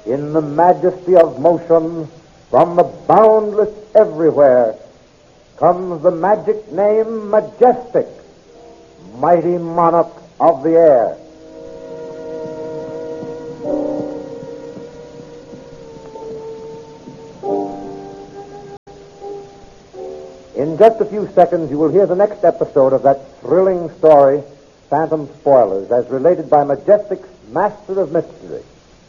in the majesty of motion, from the boundless everywhere, comes the magic name Majestic, mighty monarch of the air. In just a few seconds, you will hear the next episode of that thrilling story, Phantom Spoilers, as related by Majestic's Master of Mystery.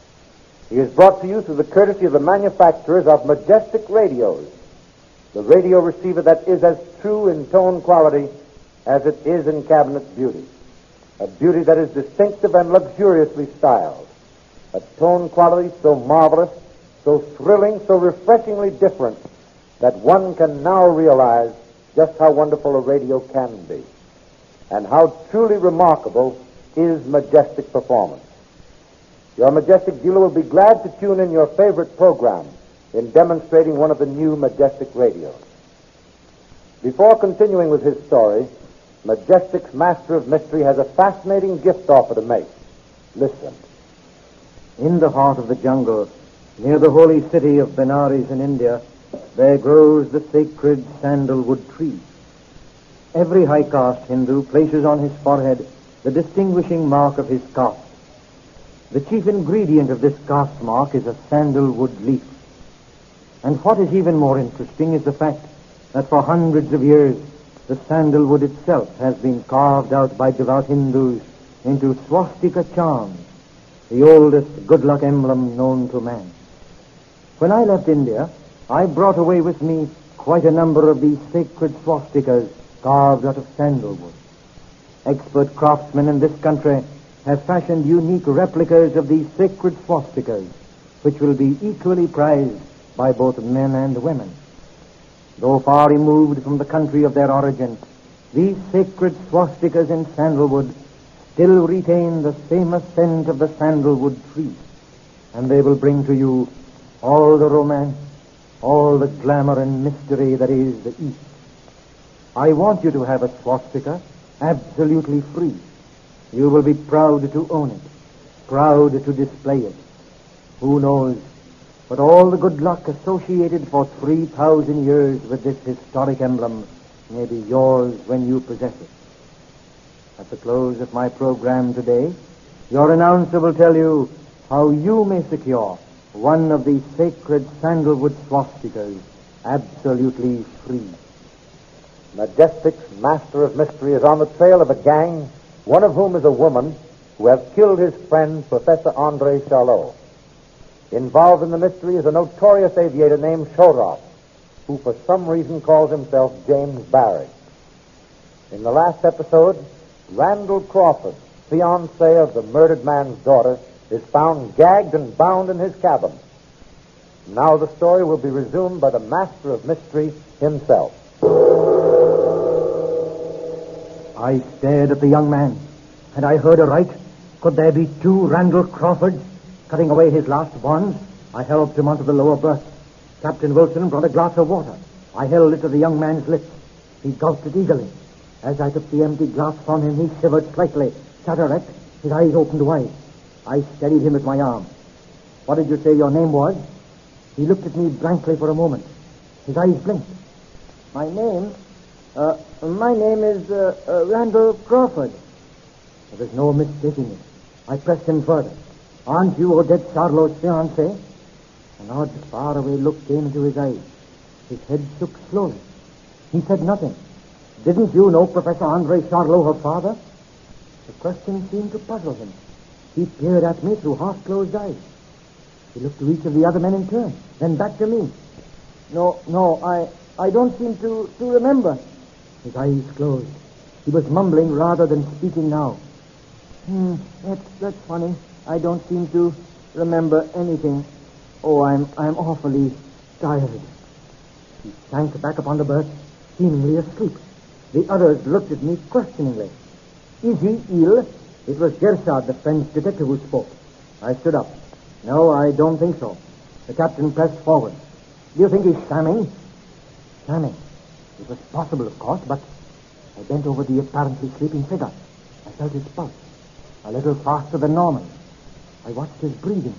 He is brought to you through the courtesy of the manufacturers of Majestic Radios, the radio receiver that is as true in tone quality as it is in cabinet beauty, a beauty that is distinctive and luxuriously styled, a tone quality so marvelous, so thrilling, so refreshingly different, that one can now realize just how wonderful a radio can be, and how truly remarkable is Majestic performance. Your Majestic dealer will be glad to tune in your favorite program in demonstrating one of the new Majestic radios. Before continuing with his story, Majestic's Master of Mystery has a fascinating gift offer to make. Listen. In the heart of the jungle, near the holy city of Benares in India, there grows the sacred sandalwood tree. Every high caste Hindu places on his forehead the distinguishing mark of his caste. The chief ingredient of this caste mark is a sandalwood leaf. And what is even more interesting is the fact that for hundreds of years the sandalwood itself has been carved out by devout Hindus into swastika charms, the oldest good luck emblem known to man. When I left India, I brought away with me quite a number of these sacred swastikas carved out of sandalwood. Expert craftsmen in this country have fashioned unique replicas of these sacred swastikas, which will be equally prized by both men and women. Though far removed from the country of their origin, these sacred swastikas in sandalwood still retain the famous scent of the sandalwood tree, and they will bring to you all the romance, all the glamour and mystery that is the East. I want you to have a swastika absolutely free. You will be proud to own it, proud to display it. Who knows, but all the good luck associated for 3,000 years with this historic emblem may be yours when you possess it. At the close of my program today, your announcer will tell you how you may secure one of these sacred sandalwood swastikas absolutely free. Majestic's Master of Mystery is on the trail of a gang, one of whom is a woman who has killed his friend, Professor André Charlot. Involved in the mystery is a notorious aviator named Shorrock, who for some reason calls himself James Barry. In the last episode, Randall Crawford, fiancé of the murdered man's daughter, is found gagged and bound in his cabin. Now the story will be resumed by the Master of Mystery himself. I stared at the young man. Had I heard aright? Could there be two Randall Crawfords? Cutting away his last bonds, I helped him onto the lower berth. Captain Wilson brought a glass of water. I held it to the young man's lips. He gulped it eagerly. As I took the empty glass from him, he shivered slightly, sat erect, his eyes opened wide. I steadied him with my arm. What did you say your name was? He looked at me blankly for a moment. His eyes blinked. My name is Randall Crawford. There was no mistaking it. I pressed him further. Aren't you Odette Charlot's fiancé? An odd, faraway look came into his eyes. His head shook slowly. He said nothing. Didn't you know Professor André Charlot, her father? The question seemed to puzzle him. He peered at me through half-closed eyes. He looked to each of the other men in turn, then back to me. No, I don't seem to remember. His eyes closed. He was mumbling rather than speaking now. That's funny. I don't seem to remember anything. Oh, I'm awfully tired. He sank back upon the berth, seemingly asleep. The others looked at me questioningly. Is he ill? It was Gershad, the French detective, who spoke. I stood up. No, I don't think so. The captain pressed forward. Do you think he's shamming? Shamming. It was possible, of course, but I bent over the apparently sleeping figure. I felt his pulse, a little faster than normal. I watched his breathing.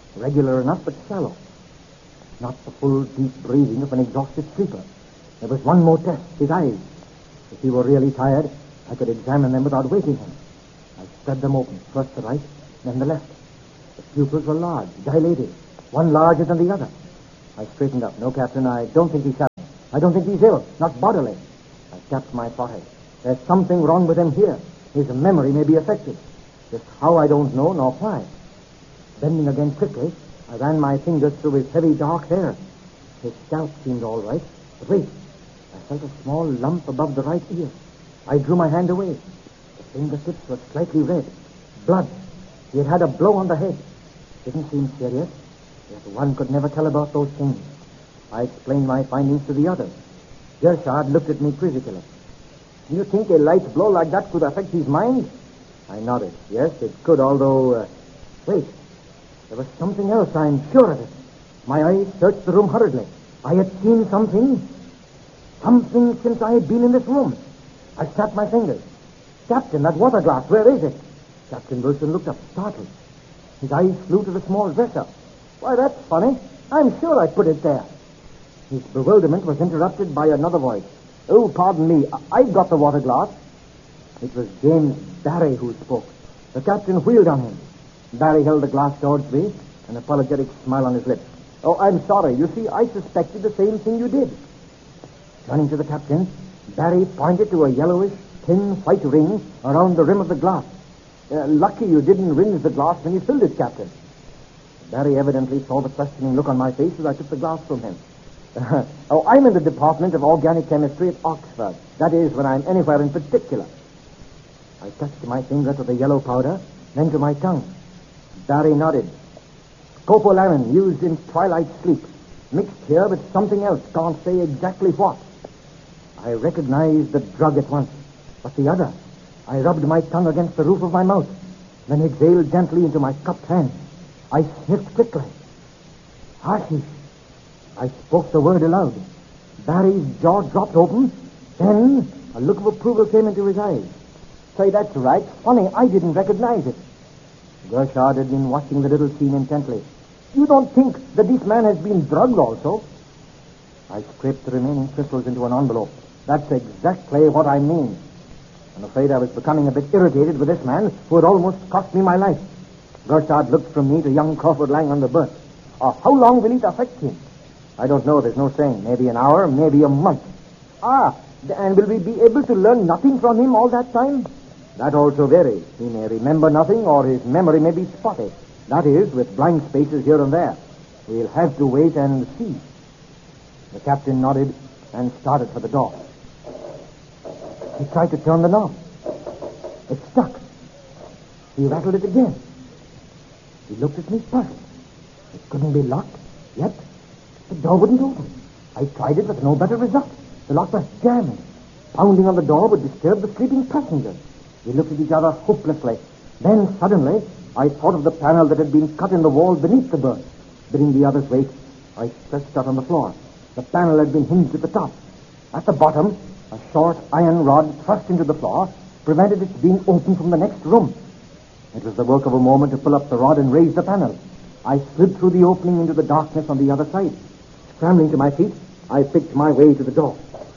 regular enough but shallow. Not the full, deep breathing of an exhausted sleeper. There was one more test, his eyes. If he were really tired, I could examine them without waking him. I spread them open, first the right, then the left. The pupils were large, dilated, one larger than the other. I straightened up. No, Captain, I don't think he's shot. I don't think he's ill, not bodily. I tapped my forehead. There's something wrong with him here. His memory may be affected. Just how, I don't know, nor why. Bending again quickly, I ran my fingers through his heavy dark hair. His scalp seemed all right. But wait, I felt a small lump above the right ear. I drew my hand away. The fingertips were slightly red. Blood. He had had a blow on the head. Didn't seem serious. Yet one could never tell about those things. I explained my findings to the others. Gershard looked at me quizzically. Do you think a light blow like that could affect his mind? I nodded. Yes, it could, although... Wait. There was something else, I'm sure of it. My eyes searched the room hurriedly. I had seen something. Something since I had been in this room. I snapped my fingers. Captain, that water glass, where is it? Captain Wilson looked up, startled. His eyes flew to the small dresser. Why, that's funny. I'm sure I put it there. His bewilderment was interrupted by another voice. Oh, pardon me. I've got the water glass. It was James Barry who spoke. The captain wheeled on him. Barry held the glass towards me, an apologetic smile on his lips. Oh, I'm sorry. You see, I suspected the same thing you did. Turning to the captain, Barry pointed to a yellowish, thin white ring around the rim of the glass. Lucky you didn't rinse the glass when you filled it, Captain. Barry evidently saw the questioning look on my face as I took the glass from him. I'm in the Department of Organic Chemistry at Oxford. That is, when I'm anywhere in particular. I touched my finger to the yellow powder, then to my tongue. Barry nodded. Scopolamin used in twilight sleep. Mixed here with something else. Can't say exactly what. I recognized the drug at once. But the other. I rubbed my tongue against the roof of my mouth, then exhaled gently into my cupped hand. I sniffed quickly. Hashish. I spoke the word aloud. Barry's jaw dropped open. Then a look of approval came into his eyes. Say, that's right. Funny, I didn't recognize it. Gershard had been watching the little scene intently. You don't think that this man has been drugged also? I scraped the remaining crystals into an envelope. That's exactly what I mean. I'm afraid I was becoming a bit irritated with this man who had almost cost me my life. Gershard looked from me to young Crawford lying on the berth. How long will it affect him? I don't know. There's no saying. Maybe an hour, maybe a month. And will we be able to learn nothing from him all that time? That also varies. He may remember nothing, or his memory may be spotty. That is, with blank spaces here and there. We'll have to wait and see. The captain nodded and started for the door. He tried to turn the knob. It stuck. He rattled it again. He looked at me puzzled. It couldn't be locked, yet the door wouldn't open. I tried it with no better result. The lock was jammed. Pounding on the door would disturb the sleeping passengers. We looked at each other hopelessly. Then, suddenly, I thought of the panel that had been cut in the wall beneath the berth. Bidding the others wait, I stretched out on the floor. The panel had been hinged at the top. At the bottom, a short iron rod thrust into the floor prevented its being opened from the next room. It was the work of a moment to pull up the rod and raise the panel. I slid through the opening into the darkness on the other side. Scrambling to my feet, I picked my way to the door.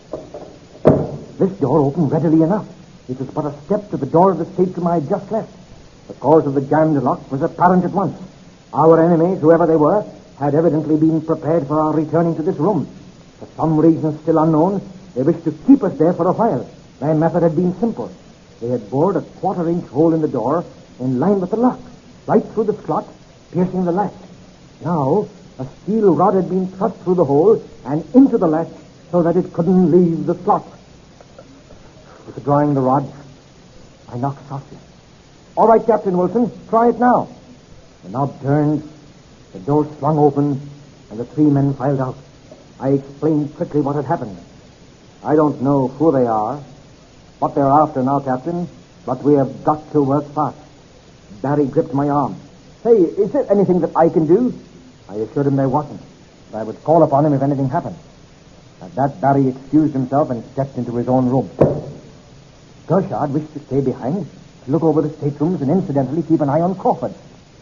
This door opened readily enough. It was but a step to the door of the stateroom I had just left. The cause of the jammed lock was apparent at once. Our enemies, whoever they were, had evidently been prepared for our returning to this room. For some reason still unknown, they wished to keep us there for a while. Their method had been simple. They had bored a quarter-inch hole in the door in line with the lock, right through the slot, piercing the latch. Now, a steel rod had been thrust through the hole and into the latch so that it couldn't leave the slot. Withdrawing the rod, I knocked softly. All right, Captain Wilson, try it now. The knob turned, the door swung open, and the three men filed out. I explained quickly what had happened. I don't know who they are, what they're after now, Captain, but we have got to work fast. Barry gripped my arm. Hey, is there anything that I can do? I assured him there wasn't, but I would call upon him if anything happened. At that, Barry excused himself and stepped into his own room. Gershard wished to stay behind, to look over the staterooms and incidentally keep an eye on Crawford.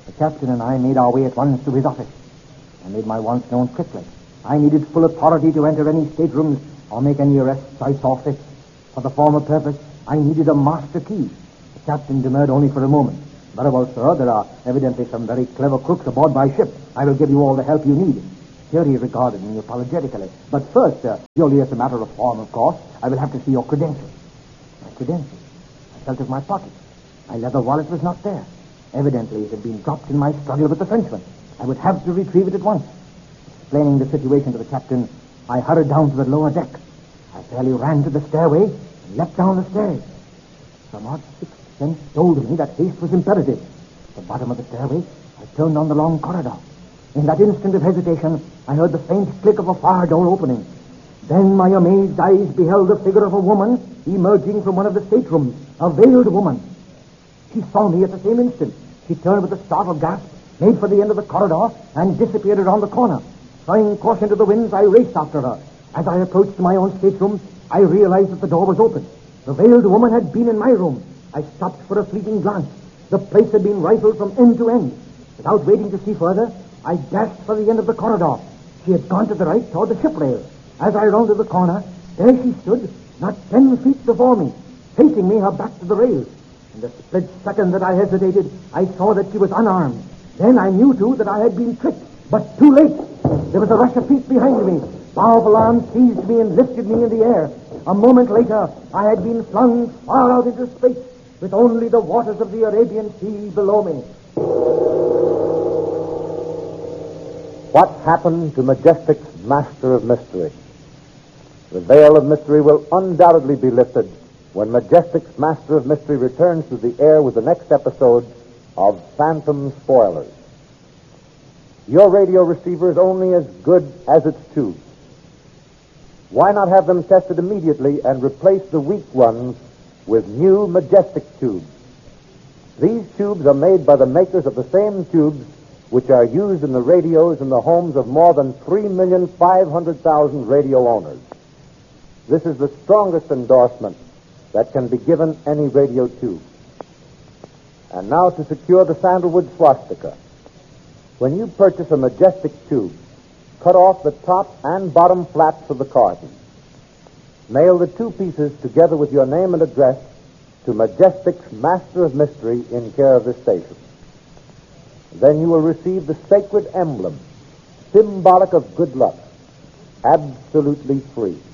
The captain and I made our way at once to his office. I made my wants known quickly. I needed full authority to enter any staterooms or make any arrests I saw fit. For the former purpose, I needed a master key. The captain demurred only for a moment. Very well, sir, there are evidently some very clever crooks aboard my ship. I will give you all the help you need. Here he regarded me apologetically. But first, purely as a matter of form, of course, I will have to see your credentials. My credentials? I felt of my pocket. My leather wallet was not there. Evidently, it had been dropped in my struggle with the Frenchman. I would have to retrieve it at once. Explaining the situation to the captain, I hurried down to the lower deck. I fairly ran to the stairway and leapt down the stairs. Some odd sixth sense told me that haste was imperative. At the bottom of the stairway, I turned on the long corridor. In that instant of hesitation, I heard the faint click of a fire door opening. Then my amazed eyes beheld the figure of a woman emerging from one of the staterooms, a veiled woman. She saw me at the same instant. She turned with a startled gasp, made for the end of the corridor, and disappeared around the corner. Throwing caution to the winds, I raced after her. As I approached my own stateroom, I realized that the door was open. The veiled woman had been in my room. I stopped for a fleeting glance. The place had been rifled from end to end. Without waiting to see further, I dashed for the end of the corridor. She had gone to the right toward the ship rail. As I rounded the corner, there she stood, not 10 feet before me, facing me, her back to the rail. In the split second that I hesitated, I saw that she was unarmed. Then I knew, too, that I had been tricked, but too late. There was a rush of feet behind me. Powerful arms seized me and lifted me in the air. A moment later, I had been flung far out into space, with only the waters of the Arabian Sea below me. What happened to Majestic's Master of Mystery? The veil of mystery will undoubtedly be lifted when Majestic's Master of Mystery returns to the air with the next episode of Phantom Spoilers. Your radio receiver is only as good as its tubes. Why not have them tested immediately and replace the weak ones with new Majestic tubes? These tubes are made by the makers of the same tubes which are used in the radios in the homes of more than 3,500,000 radio owners. This is the strongest endorsement that can be given any radio tube. And now to secure the sandalwood swastika. When you purchase a Majestic tube, cut off the top and bottom flaps of the carton. Mail the two pieces together with your name and address to Majestic's Master of Mystery in care of this station. Then you will receive the sacred emblem, symbolic of good luck, absolutely free.